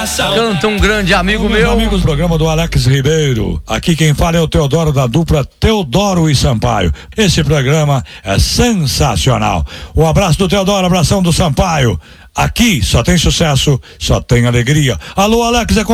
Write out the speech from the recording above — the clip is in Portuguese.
Canta um grande amigo meu. Amigos do programa do Alex Ribeiro. Aqui quem fala é o Teodoro, da dupla Teodoro e Sampaio. Esse programa é sensacional. Um abraço do Teodoro, abração do Sampaio. Aqui só tem sucesso, só tem alegria. Alô, Alex, é com